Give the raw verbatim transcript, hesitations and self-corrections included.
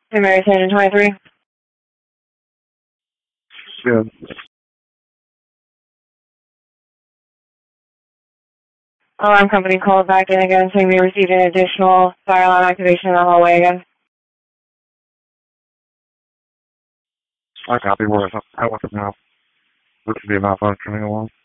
Mary Tangent twenty-three. Good. Alarm company called back in again saying they received an additional fire alarm activation in the hallway again. I copy where I went now. Looks to be a malfunctioning alarm.